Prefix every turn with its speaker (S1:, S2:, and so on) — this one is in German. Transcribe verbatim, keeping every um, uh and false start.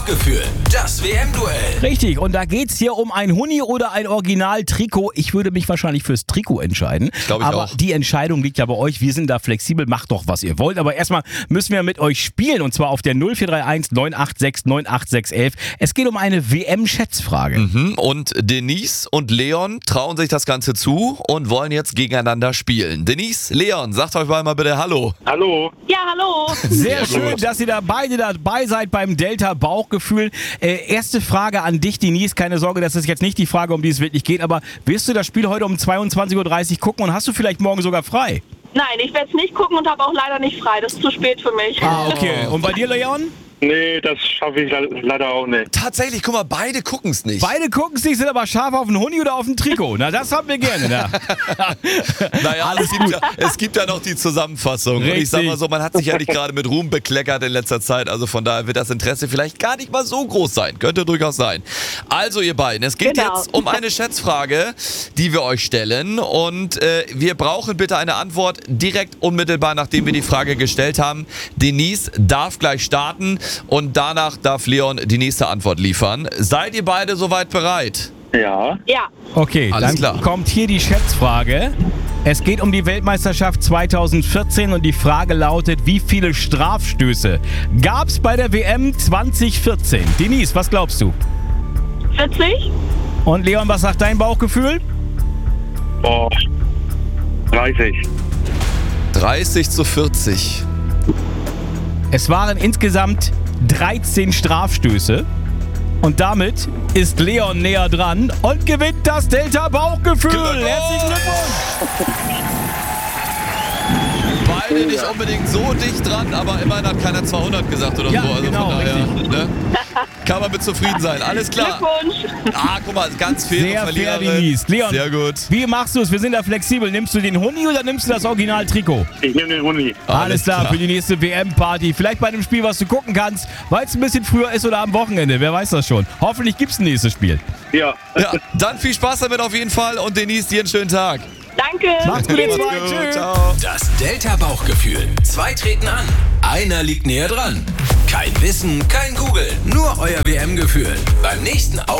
S1: Gefühl, das W M-Duell.
S2: Richtig, und da geht's hier um ein Huni oder ein Original-Trikot. Ich würde mich wahrscheinlich fürs Trikot entscheiden.
S3: Glaub ich
S2: aber
S3: auch.
S2: die Entscheidung liegt ja bei euch. Wir sind da flexibel, macht doch, was ihr wollt. Aber erstmal müssen wir mit euch spielen, und zwar auf der null vier drei eins neun acht sechs neun acht sechs eins eins. Es geht um eine W M-Schätzfrage.
S3: Mhm. Und Denise und Leon trauen sich das Ganze zu und wollen jetzt gegeneinander spielen. Denise, Leon, sagt euch mal bitte Hallo.
S4: Hallo.
S5: Ja, hallo.
S2: Sehr schön, dass ihr da beide dabei seid beim Delta Bauchgefühl. Äh, erste Frage an dich, Denise. Keine Sorge, das ist jetzt nicht die Frage, um die es wirklich geht, aber wirst du das Spiel heute um zweiundzwanzig Uhr dreißig gucken und hast du vielleicht morgen sogar frei?
S5: Nein, ich werde es nicht gucken und habe auch leider nicht frei. Das ist zu spät für mich.
S2: Ah, okay. Und bei dir, Leon?
S4: Nee, das schaffe ich le- leider auch nicht.
S3: Tatsächlich, guck mal, beide gucken es nicht.
S2: Beide gucken sich, sind aber scharf auf den Huni oder auf den Trikot. Na, das haben wir gerne. Na.
S3: Naja, es gibt, ja, es gibt ja noch die Zusammenfassung. Und ich sag mal so, man hat sich ja nicht gerade mit Ruhm bekleckert in letzter Zeit. Also von daher wird das Interesse vielleicht gar nicht mal so groß sein. Könnte durchaus sein. Also ihr beiden, es geht
S5: Genau.
S3: jetzt um eine Schätzfrage, die wir euch stellen. Und äh, wir brauchen bitte eine Antwort direkt unmittelbar, nachdem wir die Frage gestellt haben. Denise darf gleich starten und danach darf Leon die nächste Antwort liefern. Seid ihr beide soweit bereit?
S4: Ja.
S5: Ja,
S2: Okay,
S3: Alles
S2: dann
S3: klar.
S2: kommt hier die Schätzfrage. Es geht um die Weltmeisterschaft zweitausendvierzehn und die Frage lautet, wie viele Strafstöße gab es bei der W M zweitausendvierzehn? Denise, was glaubst du?
S5: vierzig?
S2: Und Leon, was sagt dein Bauchgefühl?
S4: Boah. dreißig.
S3: dreißig zu vierzig.
S2: Es waren insgesamt dreizehn Strafstöße. Und damit ist Leon näher dran und gewinnt das Delta Bauchgefühl.
S3: Glückwunsch!
S2: Herzlichen Glückwunsch!
S3: Beide nicht unbedingt so dicht dran, aber immerhin hat keiner zweihundert gesagt oder
S2: Ja,
S3: so. Also
S2: genau,
S3: von daher,
S2: richtig.
S3: ne? Kann man mit zufrieden sein. Alles klar.
S5: Glückwunsch.
S3: Ah, guck mal, ganz faire
S2: Sehr fair,
S3: Verliererin.
S2: Denise. Leon,
S3: Sehr gut.
S2: wie machst du es? Wir sind da flexibel. Nimmst du den Huni oder nimmst du das Original-Trikot?
S4: Ich nehme den Huni.
S2: Alles klar, für die nächste W M-Party. Vielleicht bei einem Spiel, was du gucken kannst, weil es ein bisschen früher ist oder am Wochenende. Wer weiß das schon. Hoffentlich gibt es ein nächstes Spiel.
S4: Ja.
S3: Ja, dann viel Spaß damit auf jeden Fall und Denise, dir einen schönen Tag.
S5: Danke.
S2: Macht's gut, ihr
S3: Macht's
S2: zwei.
S3: gut.
S2: Tschüss.
S3: Ciao.
S1: Das Delta Bauchgefühl. Zwei treten an. Einer liegt näher dran. Kein Wissen, kein Googeln. Nur euer W M-Gefühl. Beim nächsten Auf